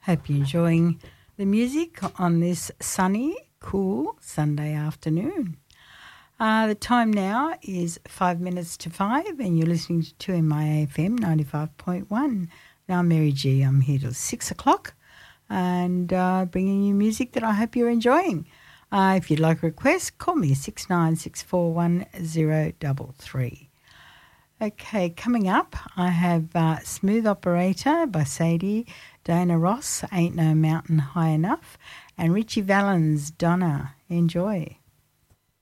Hope you're enjoying the music on this sunny, cool Sunday afternoon. The time now is 5 minutes to 5 and you're listening to MI FM 95.1. Now, I'm Mary G. I'm here till 6 o'clock and bringing you music that I hope you're enjoying. If you'd like a request, call me 69641033. Okay, coming up, I have Smooth Operator by Sadie, Diana Ross, Ain't No Mountain High Enough, and Richie Valens, Donna. Enjoy.